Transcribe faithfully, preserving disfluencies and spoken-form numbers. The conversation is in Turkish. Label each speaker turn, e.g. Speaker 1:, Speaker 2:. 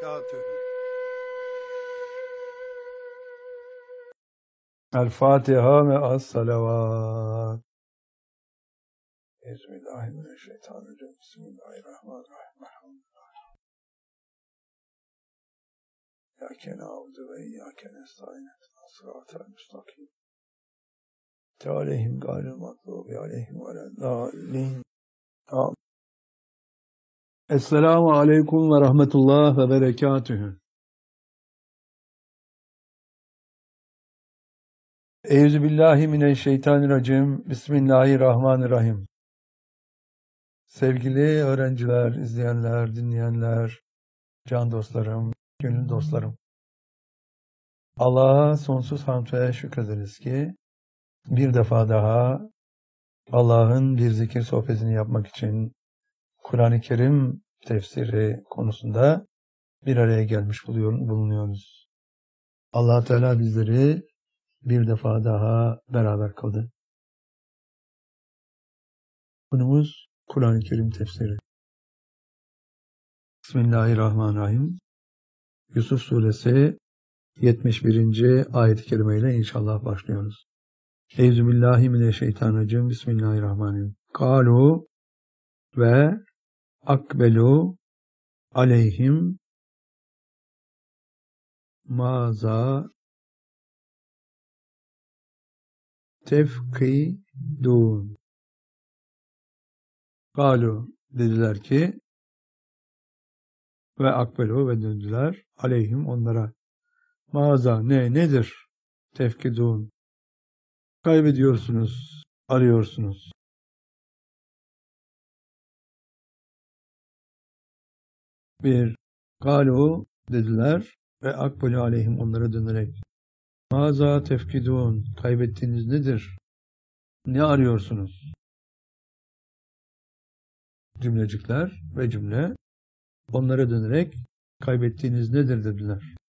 Speaker 1: وبركاته.
Speaker 2: الفاتحة مع الصلوات. بسم الله من الشيطان الرجيم. بسم الله الرحمن الرحيم. الحمد لله. إياك نعبد وإياك نستعين. اهدنا الصراط المستقيم. عليهم غير المغضوب عليهم ولا الضالين. آمين. Esselamu Aleyküm ve Rahmetullah ve Berekatühü. Euzubillahimineşşeytanirracim. Bismillahirrahmanirrahim. Sevgili öğrenciler, izleyenler, dinleyenler, can dostlarım, gönül dostlarım. Allah'a sonsuz hamd ve şükrederiz ki bir defa daha Allah'ın bir zikir sohbetini yapmak için Kur'an-ı Kerim tefsiri konusunda bir araya gelmiş bulunuyoruz. Allah Teala bizleri bir defa daha beraber kıldı. Konumuz Kur'an-ı Kerim tefsiri. Bismillahirrahmanirrahim. Yusuf Suresi yetmiş birinci ayet-i kerime ile inşallah başlıyoruz. Euzubillahimineşşeytanirracim. Bismillahirrahmanirrahim. Kalu ve akbelu aleyhim maza tefkidun. Kalu dediler ki ve akbelu ve döndüler aleyhim onlara. Maza ne nedir? Tefkidun. Kaybediyorsunuz, arıyorsunuz. Bir, kalu dediler ve akbelu aleyhim onlara dönerek. Maza tefkidun. Kaybettiğiniz nedir? Ne arıyorsunuz? Cümlecikler ve cümle onlara dönerek kaybettiğiniz nedir dediler.